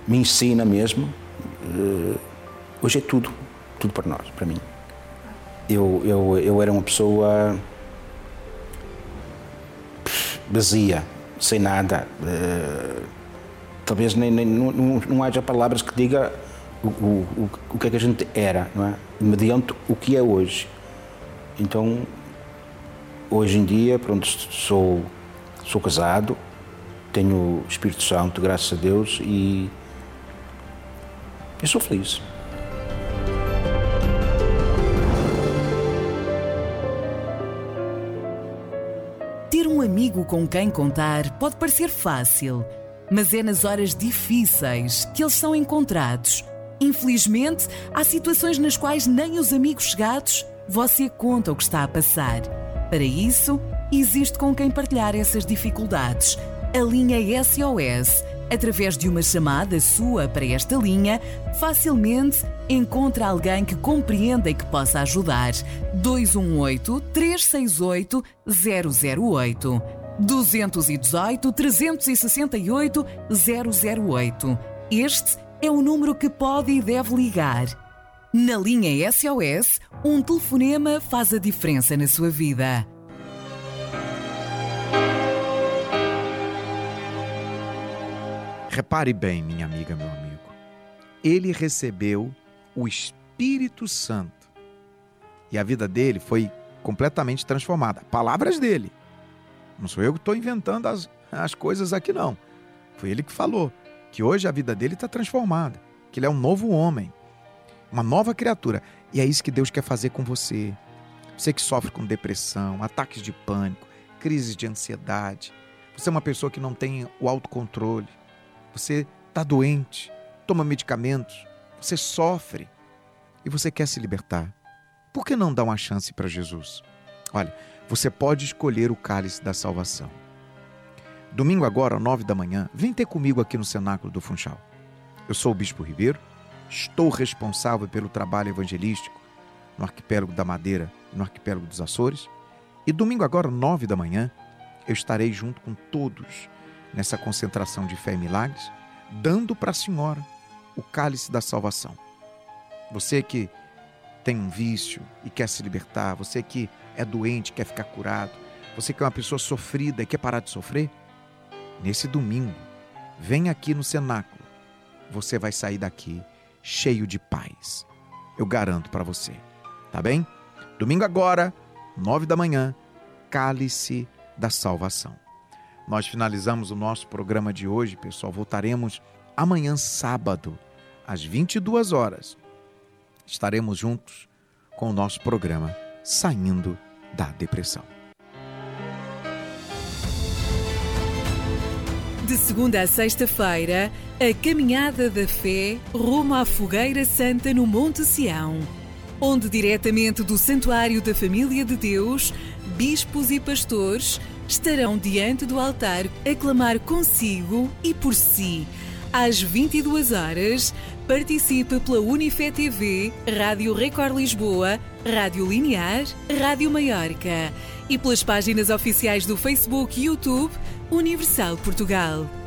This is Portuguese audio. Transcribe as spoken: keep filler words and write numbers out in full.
me ensina mesmo, hoje é tudo, tudo para nós, para mim. Eu, eu, eu era uma pessoa vazia, sem nada. Talvez nem, nem, não, não haja palavras que diga o, o, o que é que a gente era, não é? Mediante o que é hoje. Então, hoje em dia, pronto, sou, sou casado, tenho o Espírito Santo, graças a Deus, e eu sou feliz. Ter um amigo com quem contar pode parecer fácil, mas é nas horas difíceis que eles são encontrados. Infelizmente, há situações nas quais nem os amigos chegados você conta o que está a passar. Para isso, existe com quem partilhar essas dificuldades. A linha S O S. Através de uma chamada sua para esta linha, facilmente encontra alguém que compreenda e que possa ajudar. dois um oito, três seis oito, zero zero oito. dois um oito, três seis oito, zero zero oito. Este é o número que pode e deve ligar. Na linha S O S, um telefonema faz a diferença na sua vida. Repare bem, minha amiga, meu amigo. Ele recebeu o Espírito Santo e a vida dele foi completamente transformada. Palavras dele. Não sou eu que estou inventando as, as coisas aqui, não. Foi ele que falou que hoje a vida dele está transformada, que ele é um novo homem, uma nova criatura. E é isso que Deus quer fazer com você. Você que sofre com depressão, ataques de pânico, crises de ansiedade. Você é uma pessoa que não tem o autocontrole. Você está doente, toma medicamentos, você sofre e você quer se libertar. Por que não dar uma chance para Jesus? Olha, você pode escolher o cálice da salvação. Domingo agora, nove da manhã, vem ter comigo aqui no Cenáculo do Funchal. Eu sou o Bispo Ribeiro, estou responsável pelo trabalho evangelístico no Arquipélago da Madeira e no Arquipélago dos Açores. E domingo agora, nove da manhã, eu estarei junto com todos nessa concentração de fé e milagres, dando para a senhora o cálice da salvação. Você que tem um vício e quer se libertar, você que é doente, quer ficar curado, você que é uma pessoa sofrida e quer parar de sofrer, nesse domingo, vem aqui no Cenáculo. Você vai sair daqui cheio de paz. Eu garanto para você. Tá bem? Domingo agora, nove da manhã, cálice da salvação. Nós finalizamos o nosso programa de hoje, pessoal. Voltaremos amanhã, sábado, às vinte e duas horas. Estaremos juntos com o nosso programa Saindo da Depressão. De segunda a sexta-feira, a Caminhada da Fé rumo à Fogueira Santa no Monte Sião, onde diretamente do Santuário da Família de Deus, bispos e pastores estarão diante do altar a clamar consigo e por si. Às vinte e duas horas, participe pela Unifé T V, Rádio Record Lisboa, Rádio Linear, Rádio Maiorca e pelas páginas oficiais do Facebook e YouTube Universal Portugal.